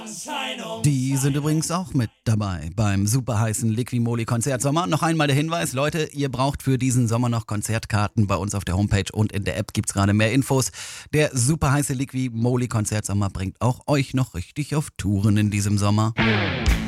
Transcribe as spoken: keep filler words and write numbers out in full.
Die sind übrigens auch mit dabei beim super heißen Liquimoli Konzertsommer. Noch einmal der Hinweis, Leute, ihr braucht für diesen Sommer noch Konzertkarten. Bei uns auf der Homepage und in der App gibt's gerade mehr Infos. Der super heiße Liquimoli Konzertsommer bringt auch euch noch richtig auf Touren in diesem Sommer.